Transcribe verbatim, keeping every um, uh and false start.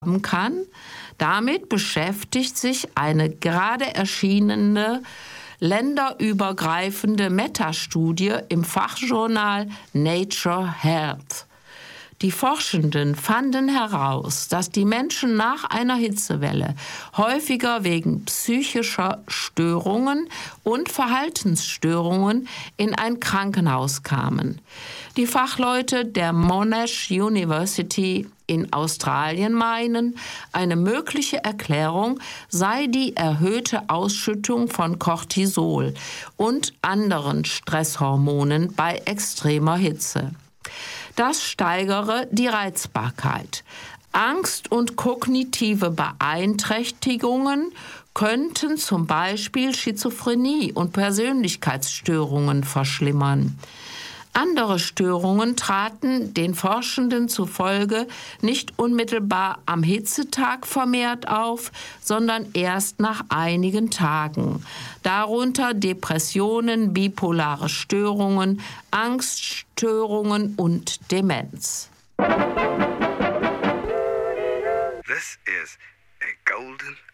haben kann. Damit beschäftigt sich eine gerade erschienene länderübergreifende Metastudie im Fachjournal Nature Health. Die Forschenden fanden heraus, dass die Menschen nach einer Hitzewelle häufiger wegen psychischer Störungen und Verhaltensstörungen in ein Krankenhaus kamen. Die Fachleute der Monash University in Australien meinen, eine mögliche Erklärung sei die erhöhte Ausschüttung von Cortisol und anderen Stresshormonen bei extremer Hitze. Das steigere die Reizbarkeit. Angst und kognitive Beeinträchtigungen könnten zum Beispiel Schizophrenie und Persönlichkeitsstörungen verschlimmern. Andere Störungen traten den Forschenden zufolge nicht unmittelbar am Hitzetag vermehrt auf, sondern erst nach einigen Tagen. Darunter Depressionen, bipolare Störungen, Angststörungen und Demenz. This is a golden